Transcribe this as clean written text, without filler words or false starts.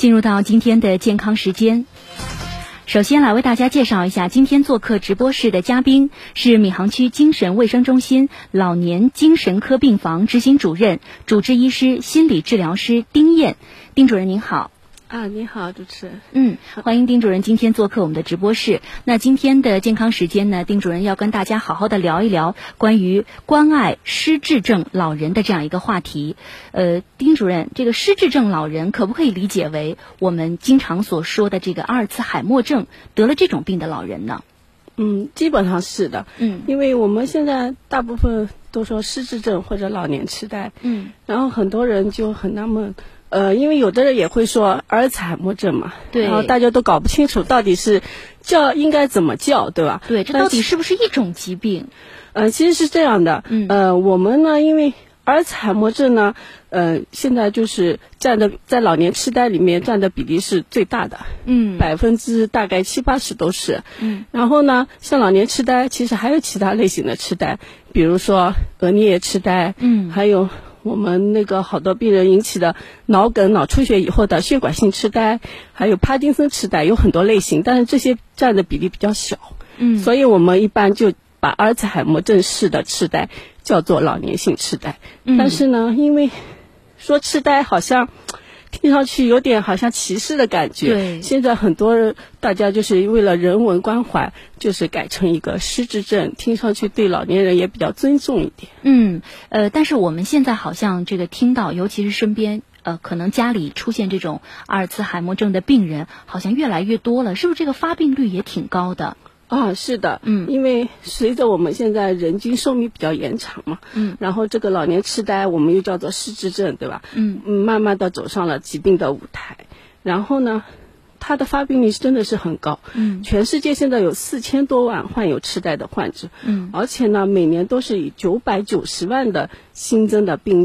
进入到今天的健康时间。首先来为大家介绍一下今天做客直播室的嘉宾是闵行区精神卫生中心老年精神科病房执行主任、主治医师、心理治疗师丁燕。丁主任您好。 你好，主持人。 欢迎丁主任今天做客我们的直播室。那今天的健康时间呢，丁主任要跟大家好好的聊一聊关于关爱失智症老人的这样一个话题。丁主任，这个失智症老人可不可以理解为我们经常所说的这个阿尔茨海默症得了这种病的老人呢？ 基本上是的。因为我们现在大部分都说失智症或者老年痴呆。然后很多人就很纳闷。因为有的人也会说阿尔茨海默症嘛， 对， 然后大家都搞不清楚到底是应该怎么叫，对吧？ 对，这到底是不是一种疾病？ 其实是这样的。我们呢，因为阿尔茨海默症呢，现在就是在老年痴呆里面占的比例是最大的，大概70-80%都是。然后呢，像老年痴呆，其实还有其他类型的痴呆，比如说额颞痴呆，还有我们那个好多病人引起的脑梗、脑出血以后的血管性痴呆，还有帕金森痴呆，有很多类型，但是这些占的比例比较小。所以我们一般就把阿尔茨海默症式的痴呆叫做老年性痴呆。但是呢，因为说痴呆好像听上去有点好像歧视的感觉。 对， 现在很多人大家就是为了人文关怀，就是改成一个失智症，听上去对老年人也比较尊重一点。 但是我们现在好像这个听到，尤其是身边可能家里出现这种阿尔茨海默症的病人好像越来越多了，是不是这个发病率也挺高的？ 是的。因为随着我们现在人均寿命比较延长嘛，然后这个老年痴呆我们又叫做失智症，对吧？慢慢的走上了疾病的舞台。然后呢，它的发病率真的是很高。全世界现在有4000多万患有痴呆的患者。而且呢，每年都是以990万的新增的病例